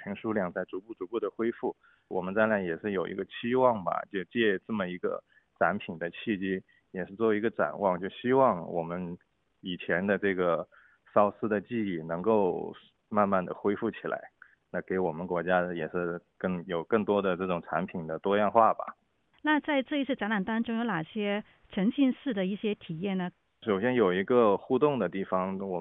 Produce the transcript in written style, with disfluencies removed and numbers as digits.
群数量在逐步的恢复。我们在那也是有一个期望吧，就借这么一个展品的契机，也是作为一个展望，就希望我们以前的这个烧丝的技艺能够慢慢的恢复起来，那给我们国家也是更多的这种产品的多样化吧。 那在这一次展览当中有哪些沉浸式的一些体验呢？ 首先有一个互动的地方，我